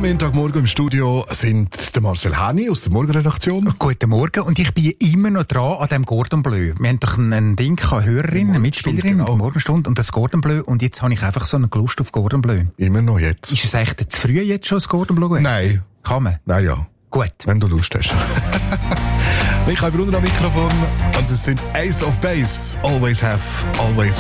Am Montagmorgen im Studio sind der Marcel Häni aus der Morgenredaktion. Guten Morgen, und ich bin immer noch dran an dem Gordon Bleu. Wir haben doch ein Ding, eine Hörerin, eine Mitspielerin, genau. Morgenstunde, und das Gordon Bleu, und jetzt habe ich einfach so eine Lust auf Gordon Bleu. Immer noch jetzt. Ist es echt zu früh jetzt schon, das Gordon Bleu? Nein. Kann man? Nein, ja. Gut. Wenn du Lust hast. Michael Brunner am Mikrofon, und es sind Ace of Base. Always have, always